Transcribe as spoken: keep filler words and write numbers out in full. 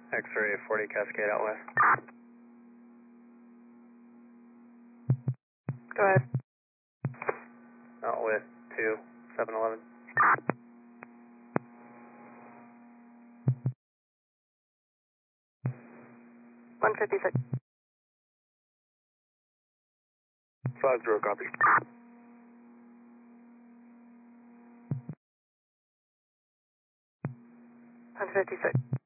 X-ray forty Cascade out west. Go ahead. Out with two, seven eleven. one fifty-six. five zero, copy. one fifty-six.